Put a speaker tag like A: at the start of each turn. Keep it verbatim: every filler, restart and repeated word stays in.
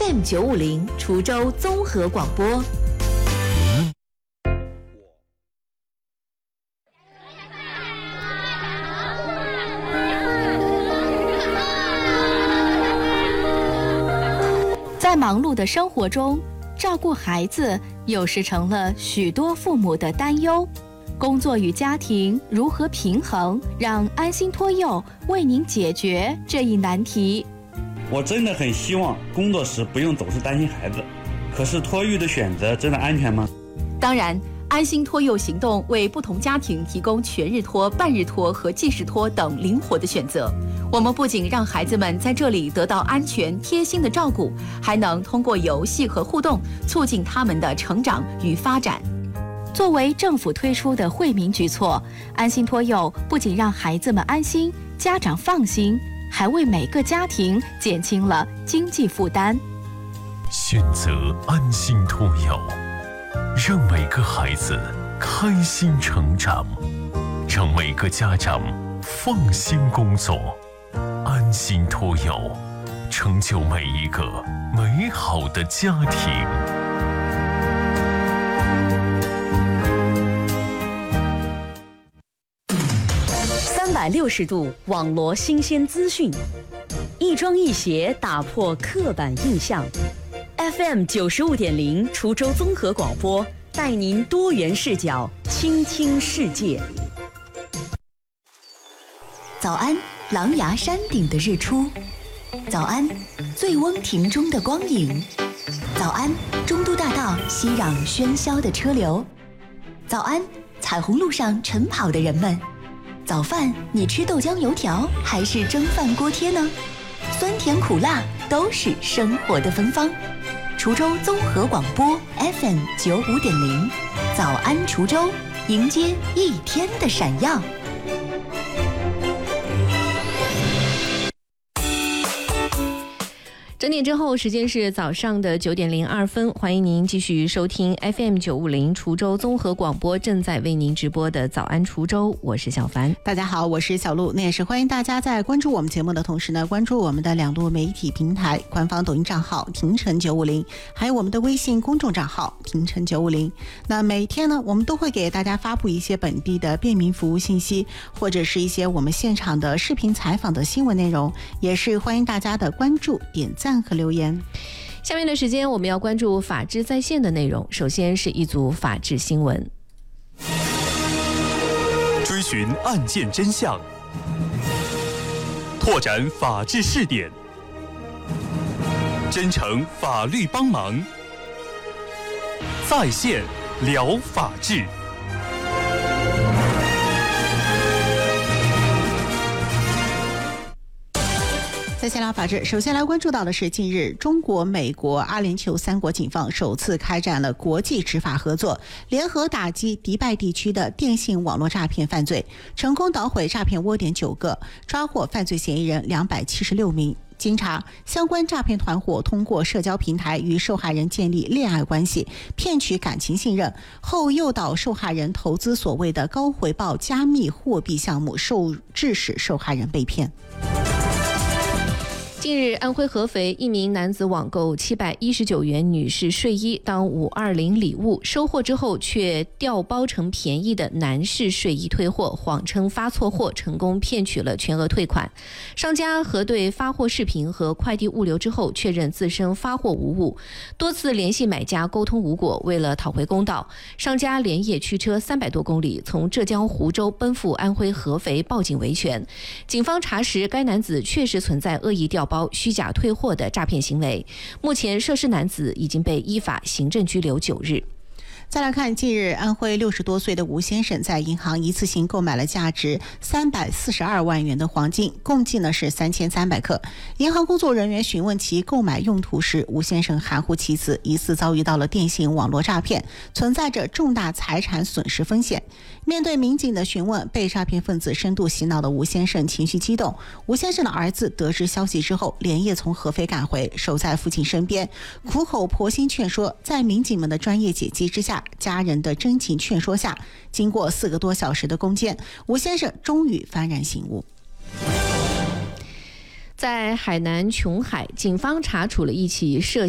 A: M 九五零滁州综合广播。在忙碌的生活中，照顾孩子有时成了许多父母的担忧。工作与家庭如何平衡？让安心托幼为您解决这一难题。
B: 我真的很希望工作时不用总是担心孩子，可是托育的选择真的安全吗？
A: 当然，安心托幼行动为不同家庭提供全日托、半日托和即时托等灵活的选择。我们不仅让孩子们在这里得到安全贴心的照顾，还能通过游戏和互动促进他们的成长与发展。作为政府推出的惠民举措，安心托幼不仅让孩子们安心，家长放心，还为每个家庭减轻了经济负担。
C: 选择安心托幼，让每个孩子开心成长，让每个家长放心工作。安心托幼，成就每一个美好的家庭。
D: 三百六十度网罗新鲜资讯，一庄一协打破刻板印象。F M 九十五点零滁州综合广播，带您多元视角倾听世界。
A: 早安，狼牙山顶的日出；早安，醉翁亭中的光影；早安，中都大道熙攘喧嚣的车流；早安，彩虹路上晨跑的人们。早饭你吃豆浆油条还是蒸饭锅贴呢？酸甜苦辣都是生活的芬芳。滁州综合广播 F M 九五点零，早安滁州，迎接一天的闪耀。整点之后，时间是早上的九点零二分，欢迎您继续收听 F M 九五零滁州综合广播正在为您直播的早安滁州，我是小凡。
E: 大家好，我是小鹿。那也是欢迎大家在关注我们节目的同时呢，关注我们的两路媒体平台，官方抖音账号廷晨九五零，还有我们的微信公众账号廷晨九五零。那每天呢，我们都会给大家发布一些本地的便民服务信息，或者是一些我们现场的视频采访的新闻内容，也是欢迎大家的关注、点赞和留言。
A: 下面的时间我们要关注法治在线的内容，首先是一组法治新闻。
F: 追寻案件真相，拓展法治试点，真诚法律帮忙，在线聊法治。
E: 在线聊法治，首先来关注到的是，近日中国、美国、阿联酋三国警方首次开展了国际执法合作，联合打击迪拜地区的电信网络诈骗犯罪，成功捣毁诈骗窝点九个，抓获犯罪嫌疑人两百七十六名。经查，相关诈骗团伙通过社交平台与受害人建立恋爱关系，骗取感情信任，后诱导受害人投资所谓的高回报加密货币项目，受致使受害人被骗。
A: 近日，安徽合肥一名男子网购七百一十九元女士睡衣当五二零礼物，收货之后却调包成便宜的男士睡衣退货，谎称发错货，成功骗取了全额退款。商家核对发货视频和快递物流之后，确认自身发货无误，多次联系买家沟通无果。为了讨回公道，商家连夜驱车三百多公里，从浙江湖州奔赴安徽合肥报警维权。警方查实，该男子确实存在恶意调包、虚假退货的诈骗行为。目前涉事男子已经被依法行政拘留九日。
E: 再来看，近日安徽六十多岁的吴先生在银行一次性购买了价值三百四十二万元的黄金，共计呢是三千三百克。银行工作人员询问其购买用途时，吴先生含糊其辞，疑似遭遇到了电信网络诈骗，存在着重大财产损失风险。面对民警的询问，被诈骗分子深度洗脑的吴先生情绪激动。吴先生的儿子得知消息之后，连夜从合肥赶回，守在父亲身边，苦口婆心劝说。在民警们的专业解析之下，家人的真情劝说下，经过四个多小时的攻坚，吴先生终于幡然醒悟。
A: 在海南琼海，警方查处了一起涉